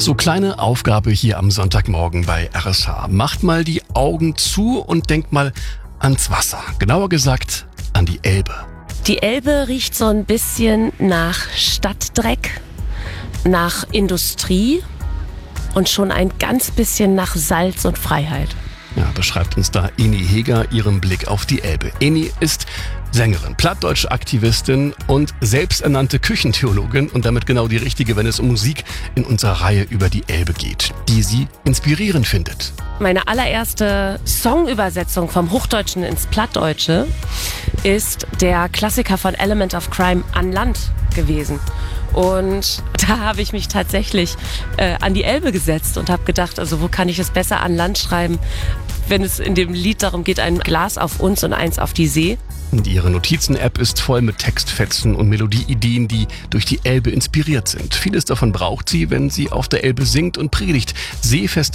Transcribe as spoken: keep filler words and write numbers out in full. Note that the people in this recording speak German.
So, kleine Aufgabe hier am Sonntagmorgen bei R S H. Macht mal die Augen zu und denkt mal ans Wasser. Genauer gesagt an die Elbe. Die Elbe riecht so ein bisschen nach Stadtdreck, nach Industrie und schon ein ganz bisschen nach Salz und Freiheit. Ja, beschreibt uns da Eni Heger ihren Blick auf die Elbe. Eni ist Sängerin, plattdeutsche Aktivistin und selbsternannte Küchentheologin und damit genau die richtige, wenn es um Musik in unserer Reihe über die Elbe geht, die sie inspirierend findet. Meine allererste Songübersetzung vom Hochdeutschen ins Plattdeutsche ist der Klassiker von Element of Crime An Land gewesen. Und da habe ich mich tatsächlich äh, an die Elbe gesetzt und habe gedacht, also wo kann ich es besser an Land schreiben, wenn es in dem Lied darum geht, ein Glas auf uns und eins auf die See. Und ihre Notizen-App ist voll mit Textfetzen und Melodieideen, die durch die Elbe inspiriert sind. Vieles davon braucht sie, wenn sie auf der Elbe singt und predigt. Seefest